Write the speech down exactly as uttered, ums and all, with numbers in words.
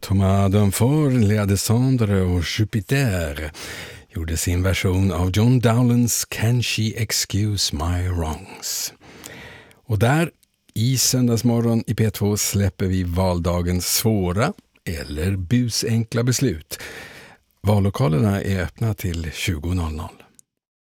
Thomas Dunford, Lea Descendre och Jupiter gjorde sin version av John Dowlands Can She Excuse My Wrongs. Och där i söndagsmorgon i P två släpper vi valdagens svåra eller busenkla beslut. Vallokalerna är öppna till tjugo noll noll.